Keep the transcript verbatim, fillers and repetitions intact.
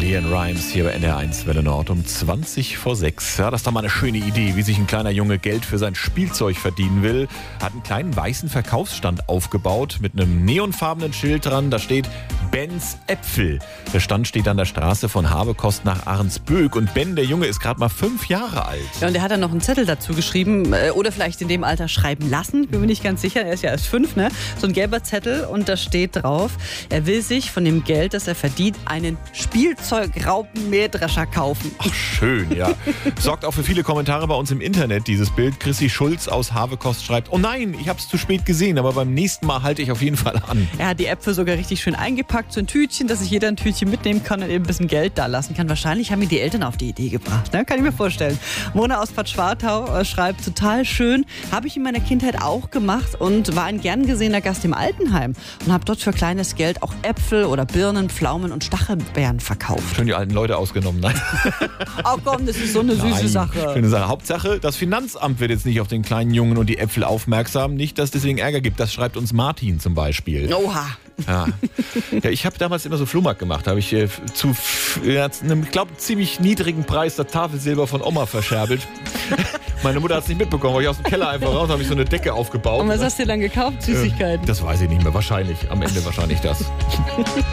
LeAnn Rimes hier bei N R eins Welle Nord um zwanzig vor sechs. Ja, das ist doch mal eine schöne Idee, wie sich ein kleiner Junge Geld für sein Spielzeug verdienen will. Hat einen kleinen weißen Verkaufsstand aufgebaut mit einem neonfarbenen Schild dran. Da steht Bens Äpfel. Der Stand steht an der Straße von Habekost nach Ahrensböck. Und Ben, der Junge, ist gerade mal fünf Jahre alt. Ja, und er hat dann noch einen Zettel dazu geschrieben, äh, oder vielleicht in dem Alter schreiben lassen. Bin mir nicht ganz sicher, er ist ja erst fünf, ne? So ein gelber Zettel und da steht drauf, er will sich von dem Geld, das er verdient, einen Spielzeugraupenmähdrescher kaufen. Ach, schön, ja. Sorgt auch für viele Kommentare bei uns im Internet, dieses Bild. Chrissy Schulz aus Habekost schreibt, oh nein, ich habe es zu spät gesehen, aber beim nächsten Mal halte ich auf jeden Fall an. Er hat die Äpfel sogar richtig schön eingepackt, so ein Tütchen, dass sich jeder ein Tütchen mitnehmen kann und eben ein bisschen Geld da lassen kann. Wahrscheinlich haben ihn die Eltern auf die Idee gebracht, ne? Kann ich mir vorstellen. Mona aus Bad Schwartau äh, schreibt, total schön, habe ich in meiner Kindheit auch gemacht und war ein gern gesehener Gast im Altenheim und habe dort für kleines Geld auch Äpfel oder Birnen, Pflaumen und Stachelbeeren verkauft. Schön die alten Leute ausgenommen, nein? Oh komm, das ist so eine süße Nein, Sache. Schöne Sache. Hauptsache, das Finanzamt wird jetzt nicht auf den kleinen Jungen und die Äpfel aufmerksam. Nicht, dass es deswegen Ärger gibt. Das schreibt uns Martin zum Beispiel. Oha. Ja, ja, ich habe damals immer so Flohmarkt gemacht. Da habe ich äh, zu ja, einem, ich glaube, ziemlich niedrigen Preis das Tafelsilber von Oma verscherbelt. Meine Mutter hat es nicht mitbekommen, weil ich aus dem Keller einfach raus habe ich so eine Decke aufgebaut. Und was hast du denn dann gekauft? Süßigkeiten? Das weiß ich nicht mehr. Wahrscheinlich. Am Ende wahrscheinlich das.